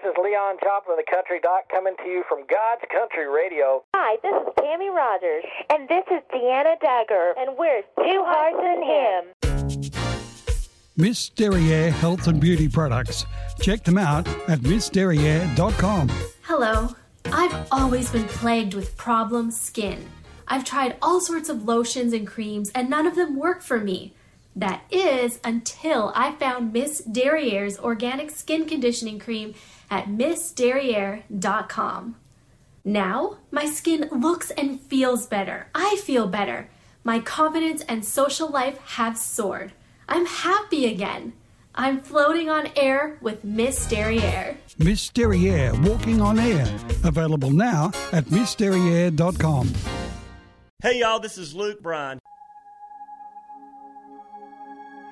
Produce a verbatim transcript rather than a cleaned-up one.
this is Leon Joplin, the Country Doc, coming to you from God's Country Radio. Hi, this is Tammy Rogers. And this is Deanna Dagger. And we're Two Hearts in Him. Miss Derriere Health and Beauty Products. Check them out at miss derriere dot com. Hello. I've always been plagued with problem skin. I've tried all sorts of lotions and creams, and none of them work for me. That is until I found Miss Derriere's Organic Skin Conditioning Cream at miss derriere dot com. Now, my skin looks and feels better. I feel better. My confidence and social life have soared. I'm happy again. I'm floating on air with Miss Derriere. Miss Derriere Walking on Air. Available now at miss derriere dot com. Hey, y'all, this is Luke Bryan.